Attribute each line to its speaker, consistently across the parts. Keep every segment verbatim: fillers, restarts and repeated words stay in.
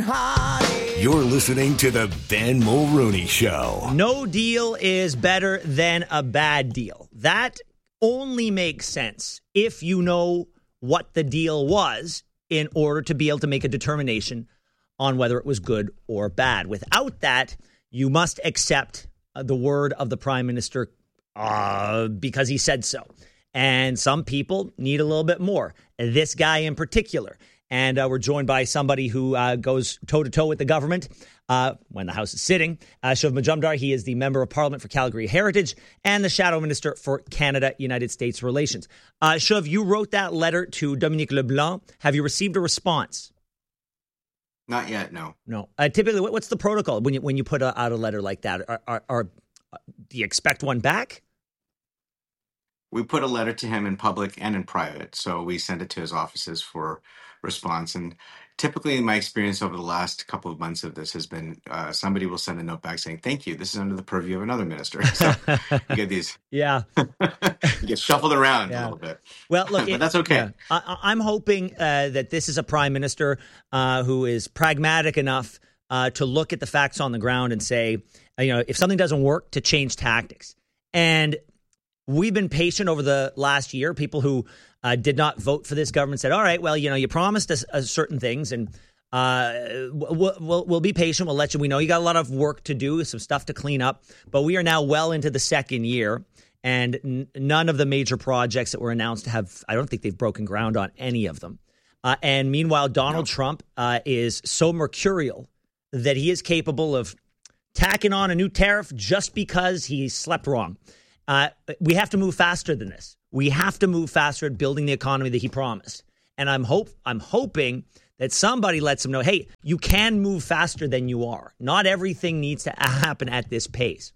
Speaker 1: hearted.
Speaker 2: You're listening to the Ben Mulrooney Show.
Speaker 3: No deal is better than a bad deal. That only makes sense if you know what the deal was in order to be able to make a determination on whether it was good or bad. Without that, you must accept uh, the word of the prime minister uh, because he said so. And some people need a little bit more. This guy in particular. And uh, we're joined by somebody who uh, goes toe-to-toe with the government uh, when the House is sitting. Uh, Shiv Majumdar, he is the Member of Parliament for Calgary Heritage and the Shadow Minister for Canada-United States Relations. Uh, Shiv, you wrote that letter to Dominique LeBlanc. Have you received a response?
Speaker 4: Not yet, no.
Speaker 3: No. Uh, typically, what, what's the protocol when you when you put a, out a letter like that? Are, are, are, do you expect one back?
Speaker 4: We put a letter to him in public and in private, so we send it to his offices for response. And typically, in my experience over the last couple of months of this, has been uh, somebody will send a note back saying, "Thank you. This is under the purview of another minister." So you get these,
Speaker 3: yeah,
Speaker 4: you get shuffled around
Speaker 3: yeah.
Speaker 4: a little bit.
Speaker 3: Well, look,
Speaker 4: but
Speaker 3: it,
Speaker 4: that's okay.
Speaker 3: Yeah. I, I'm hoping uh, that this is a prime minister uh, who is pragmatic enough uh, to look at the facts on the ground and say, you know, if something doesn't work, to change tactics. And we've been patient over the last year. People who uh, did not vote for this government said, all right, well, you know, you promised us uh, certain things and uh, we'll, we'll, we'll be patient. We'll let you, we know you got a lot of work to do, some stuff to clean up. But we are now well into the second year and n- none of the major projects that were announced have, I don't think they've broken ground on any of them. Uh, and meanwhile, Donald no. Trump uh, is so mercurial that he is capable of tacking on a new tariff just because he slept wrong. Uh, we have to move faster than this. We have to move faster at building the economy that he promised. And I'm hope I'm hoping that somebody lets him know, hey, you can move faster than you are. Not everything needs to happen at this pace.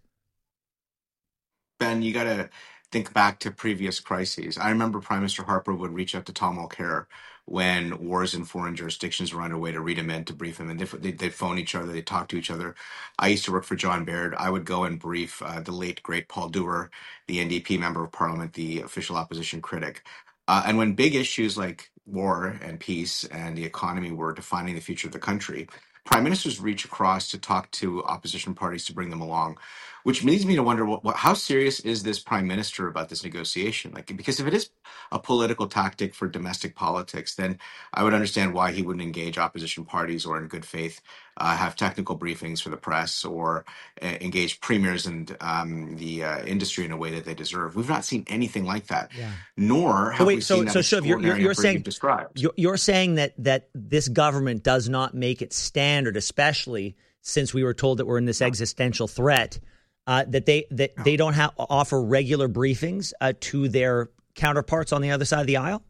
Speaker 4: Ben, you got to think back to previous crises. I remember Prime Minister Harper would reach out to Tom Mulcair when wars in foreign jurisdictions were underway to read him in, to brief him, and they'd, they'd phone each other, they'd talk to each other. I used to work for John Baird. I would go and brief uh, the late, great Paul Dewar, the N D P Member of Parliament, the official opposition critic. Uh, and when big issues like war and peace and the economy were defining the future of the country, prime ministers reach across to talk to opposition parties to bring them along, which leads me to wonder, what, what, how serious is this prime minister about this negotiation? Like, because if it is a political tactic for domestic politics, then I would understand why he wouldn't engage opposition parties or in good faith uh, have technical briefings for the press or uh, engage premiers and um, the uh, industry in a way that they deserve. We've not seen anything like that. Yeah. Nor have
Speaker 3: wait,
Speaker 4: we
Speaker 3: so,
Speaker 4: seen that
Speaker 3: so Shiv, you're, you're, you're saying you're, you're saying that that this government does not make it standard, especially since we were told that we're in this existential threat, uh, that they that no. they don't have offer regular briefings uh, to their counterparts on the other side of the aisle?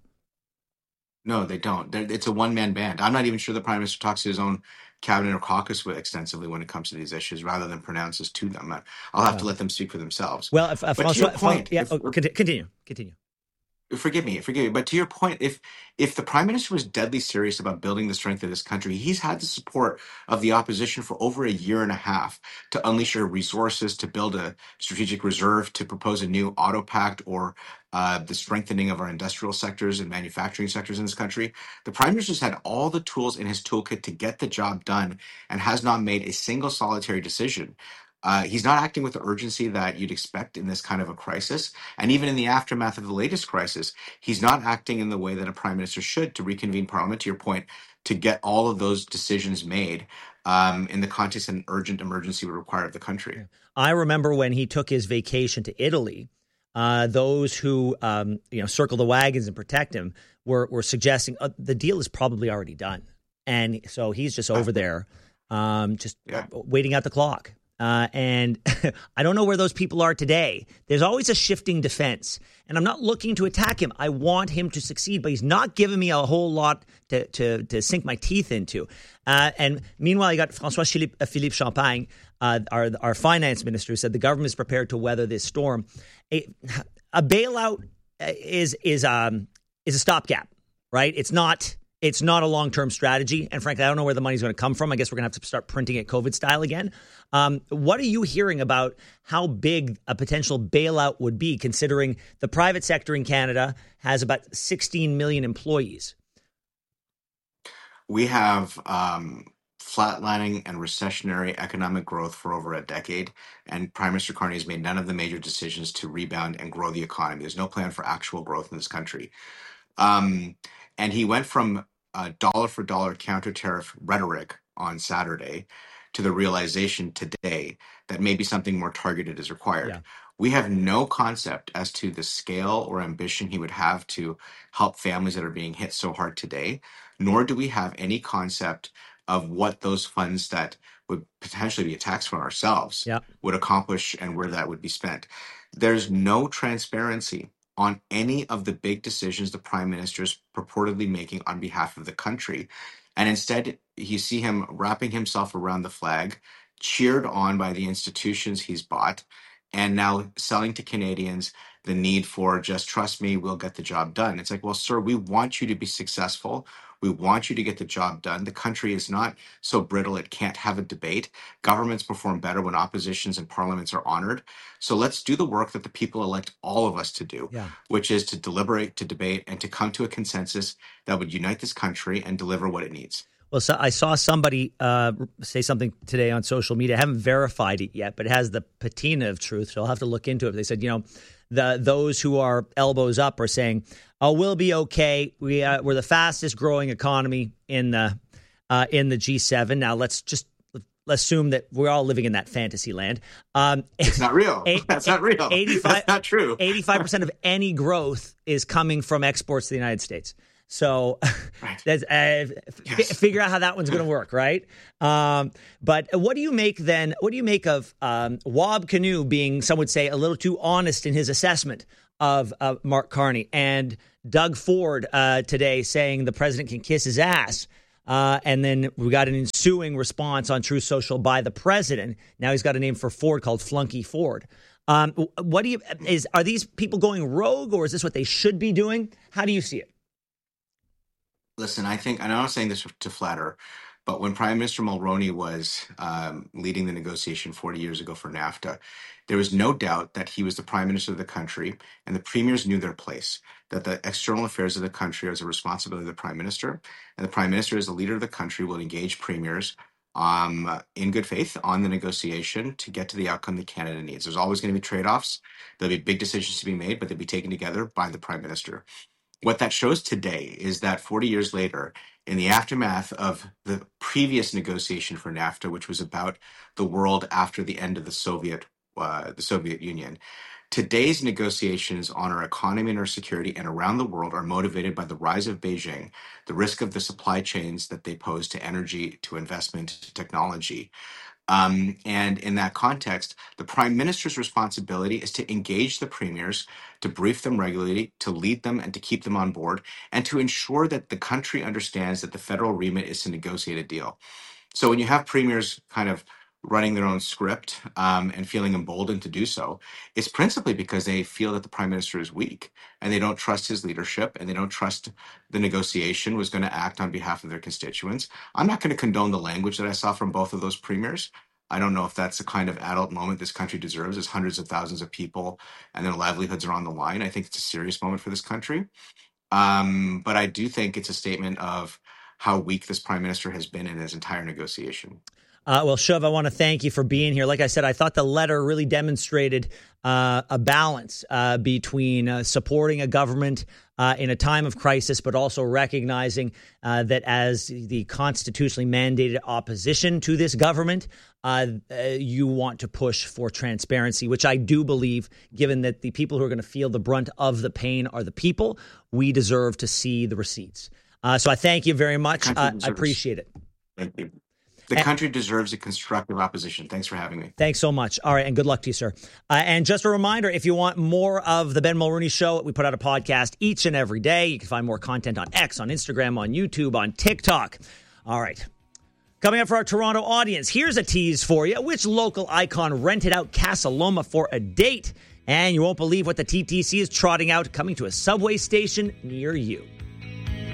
Speaker 4: No, they don't. They're, it's a one-man band. I'm not even sure the prime minister talks to his own cabinet or caucus with extensively when it comes to these issues, rather than pronounces to them. I'll have yeah. to let them speak for themselves.
Speaker 3: Well, if, if
Speaker 4: but
Speaker 3: François,
Speaker 4: to your point,
Speaker 3: if, yeah,
Speaker 4: if,
Speaker 3: oh, continue, continue.
Speaker 4: Forgive me, forgive me. But to your point, if if the prime minister was deadly serious about building the strength of this country, he's had the support of the opposition for over a year and a half to unleash our resources, to build a strategic reserve, to propose a new auto pact or uh, the strengthening of our industrial sectors and manufacturing sectors in this country. The prime minister's had all the tools in his toolkit to get the job done and has not made a single solitary decision. Uh, he's not acting with the urgency that you'd expect in this kind of a crisis. And even in the aftermath of the latest crisis, he's not acting in the way that a prime minister should to reconvene parliament, to your point, to get all of those decisions made um, in the context of an urgent emergency would require of the country.
Speaker 3: I remember when he took his vacation to Italy, uh, those who um, you know circle the wagons and protect him were, were suggesting uh, the deal is probably already done. And so he's just over there um, just yeah. waiting out the clock. Uh, and I don't know where those people are today. There's always a shifting defense. And I'm not looking to attack him. I want him to succeed, but he's not giving me a whole lot to to, to sink my teeth into. Uh, and meanwhile, you got François Philippe, Philippe Champagne, uh, our, our finance minister, who said the government is prepared to weather this storm. A, a bailout is is um is a stopgap, right? It's not... It's not a long-term strategy. And frankly, I don't know where the money's going to come from. I guess we're going to have to start printing it COVID style again. Um, what are you hearing about how big a potential bailout would be, considering the private sector in Canada has about sixteen million employees?
Speaker 4: We have um, flatlining and recessionary economic growth for over a decade, and Prime Minister Carney has made none of the major decisions to rebound and grow the economy. There's no plan for actual growth in this country. Um, and he went from uh, dollar for dollar counter tariff rhetoric on Saturday to the realization today that maybe something more targeted is required.
Speaker 3: Yeah.
Speaker 4: We have no concept as to the scale or ambition he would have to help families that are being hit so hard today, nor do we have any concept of what those funds that would potentially be a tax from ourselves
Speaker 3: Yeah.
Speaker 4: would accomplish and where that would be spent. There's no transparency on any of the big decisions the prime minister is purportedly making on behalf of the country. And instead, you see him wrapping himself around the flag, cheered on by the institutions he's bought, and now selling to Canadians the need for just trust me, we'll get the job done. It's like, well, sir, we want you to be successful. We want you to get the job done. The country is not so brittle it can't have a debate. Governments perform better when oppositions and parliaments are honored. So let's do the work that the people elect all of us to do,
Speaker 3: Yeah.
Speaker 4: which is to deliberate, to debate, and to come to a consensus that would unite this country and deliver what it needs.
Speaker 3: Well, so I saw somebody uh, say something today on social media. I haven't verified it yet, but it has the patina of truth, so I'll have to look into it. They said, you know, the those who are elbows up are saying, "Oh, we'll be okay. We uh, we're the fastest growing economy in the uh, in the G seven." Now let's just let's assume that we're all living in that fantasy land. Um,
Speaker 4: it's not real. Eight, That's not real. eighty-five That's not true.
Speaker 3: eighty-five percent of any growth is coming from exports to the United States. So right. that's, uh, yes. f- figure out how that one's going to work, right? Um, but what do you make then? What do you make of um, Wab Kinew being, some would say, a little too honest in his assessment of uh, Mark Carney, and Doug Ford uh, today saying the president can kiss his ass? Uh, and then we got an ensuing response on Truth Social by the president. Now he's got a name for Ford called Flunky Ford. Um, what do you is? Are these people going rogue, or is this what they should be doing? How do you see it?
Speaker 4: Listen, I think, and I'm not saying this to flatter, but when Prime Minister Mulroney was um, leading the negotiation forty years ago for NAFTA, there was no doubt that he was the Prime Minister of the country, and the premiers knew their place, that the external affairs of the country was a responsibility of the Prime Minister, and the Prime Minister, as the leader of the country, will engage premiers um, in good faith on the negotiation to get to the outcome that Canada needs. There's always going to be trade-offs. There'll be big decisions to be made, but they'll be taken together by the Prime Minister. What that shows today is that forty years later, in the aftermath of the previous negotiation for NAFTA, which was about the world after the end of the Soviet uh, the Soviet Union, today's negotiations on our economy and our security and around the world are motivated by the rise of Beijing, the risk of the supply chains that they pose to energy, to investment, to technology. Um, and in that context, the prime minister's responsibility is to engage the premiers, to brief them regularly, to lead them and to keep them on board, and to ensure that the country understands that the federal remit is to negotiate a deal. So when you have premiers kind of running their own script um, and feeling emboldened to do so, it's principally because they feel that the prime minister is weak and they don't trust his leadership and they don't trust the negotiation was going to act on behalf of their constituents. I'm not going to condone the language that I saw from both of those premiers. I don't know if that's the kind of adult moment this country deserves, as hundreds of thousands of people and their livelihoods are on the line. I think it's a serious moment for this country. Um, but I do think it's a statement of how weak this prime minister has been in his entire negotiation.
Speaker 3: Uh, well, Shiv, I want to thank you for being here. Like I said, I thought the letter really demonstrated uh, a balance uh, between uh, supporting a government uh, in a time of crisis, but also recognizing uh, that as the constitutionally mandated opposition to this government, uh, uh, you want to push for transparency, which I do believe, given that the people who are going to feel the brunt of the pain are the people, we deserve to see the receipts. Uh, so I thank you very much. Uh, I appreciate it.
Speaker 4: Thank you. The country deserves a constructive opposition. Thanks for having me.
Speaker 3: Thanks so much. All right, and good luck to you, sir. Uh, and just a reminder, if you want more of the Ben Mulroney Show, we put out a podcast each and every day. You can find more content on X, on Instagram, on YouTube, on TikTok. All right. Coming up for our Toronto audience, here's a tease for you. Which local icon rented out Casa Loma for a date? And you won't believe what the T T C is trotting out, coming to a subway station near you.